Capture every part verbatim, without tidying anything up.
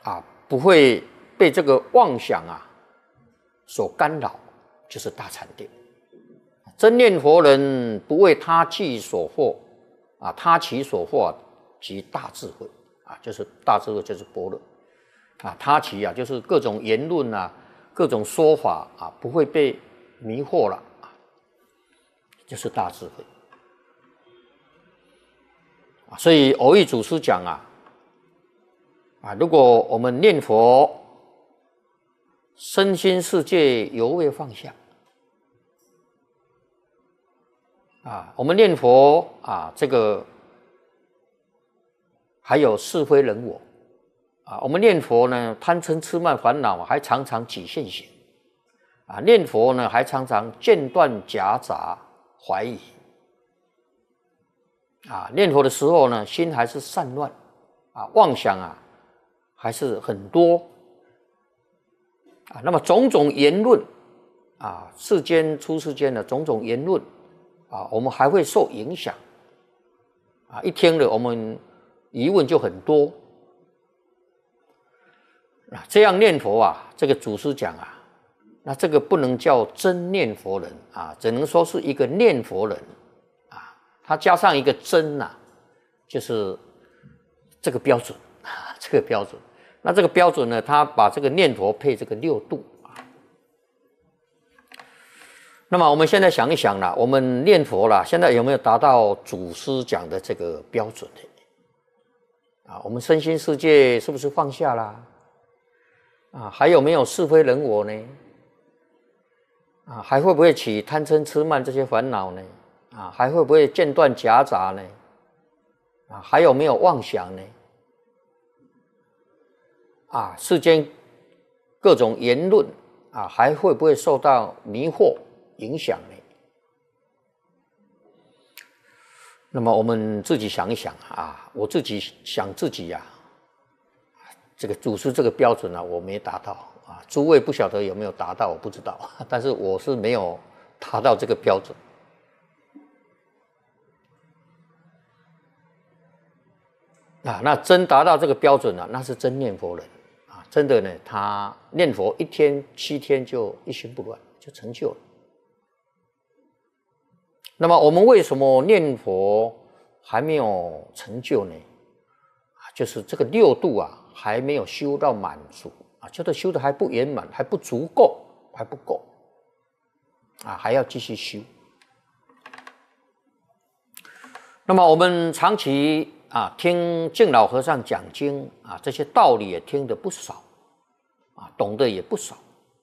啊，不会被这个妄想啊所干扰，就是大禅定。真念佛人不为他气所惑啊，他起所惑即大智慧啊，就是大智慧就是般若啊，他起啊就是各种言论啊，各种说法啊，不会被迷惑了啊，就是大智慧啊。所以蕅益祖师讲啊，啊，如果我们念佛，身心世界犹未放下。啊，我们念佛啊，这个还有是非人我啊。我们念佛呢，贪嗔痴慢烦恼还常常起现行啊。念佛呢，还常常间断夹杂怀疑啊。念佛的时候呢，心还是散乱啊，妄想啊还是很多啊。那么种种言论啊，世间出世间的种种言论。啊，我们还会受影响啊！一听了，我们疑问就很多啊。这样念佛啊，这个祖师讲啊，那这个不能叫真念佛人啊，只能说是一个念佛人啊。他加上一个真呐、啊，就是这个标准啊，这个标准。那这个标准呢，他把这个念佛配这个六度。那么我们现在想一想啦，我们念佛啦，现在有没有达到祖师讲的这个标准呢？啊，我们身心世界是不是放下啦？啊，还有没有是非人我呢？啊，还会不会起贪嗔痴慢这些烦恼呢？啊，还会不会间断夹杂呢？啊，还有没有妄想呢？啊，世间各种言论啊，还会不会受到迷惑？影响呢？那么我们自己想一想啊，我自己想自己呀、啊，这个祖师这个标准啊，我没达到啊。诸位不晓得有没有达到，我不知道，但是我是没有达到这个标准啊。那真达到这个标准了、啊，那是真念佛人啊，真的呢，他念佛一天七天就一心不乱，就成就了。那么我们为什么念佛还没有成就呢？就是这个六度啊还没有修到满足啊，觉得修的还不圆满，还不足够，还不够啊，还要继续修。那么我们长期啊听净老和尚讲经啊，这些道理也听得不少啊，懂得也不少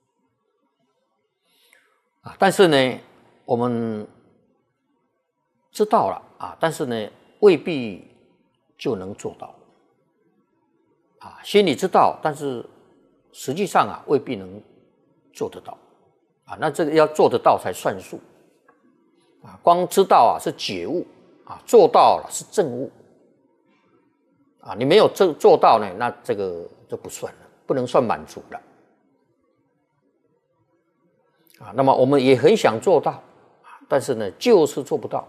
啊，但是呢，我们知道了啊，但是呢，未必就能做到啊。心里知道，但是实际上啊，未必能做得到啊。那这个要做得到才算数啊。光知道啊是觉悟啊，做到了是证悟啊。你没有做做到呢，那这个就不算了，不能算满足了啊。那么我们也很想做到，但是呢，就是做不到。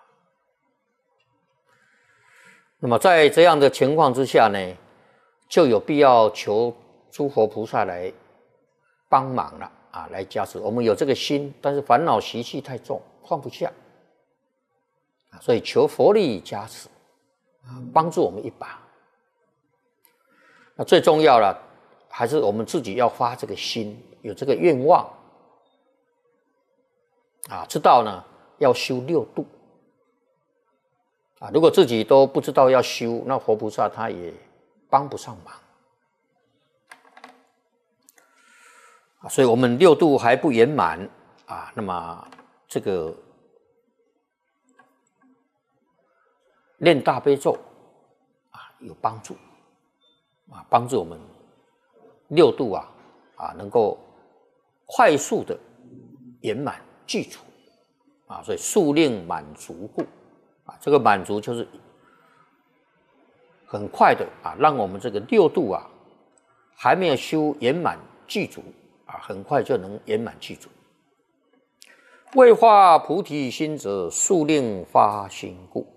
那么在这样的情况之下呢，就有必要求诸佛菩萨来帮忙了啊，来加持。我们有这个心，但是烦恼习气太重，放不下，所以求佛力加持，帮助我们一把。那最重要了，还是我们自己要发这个心，有这个愿望啊，知道呢要修六度。啊，如果自己都不知道要修，那佛菩萨他也帮不上忙啊。所以我们六度还不圆满啊，那么这个念大悲咒啊有帮助啊，帮助我们六度啊啊能够快速的圆满具足啊，所以速令满足故。啊，这个满足就是很快的啊，让我们这个六度啊还没有修圆满具足啊，很快就能圆满具足。未发菩提心者，速令发心故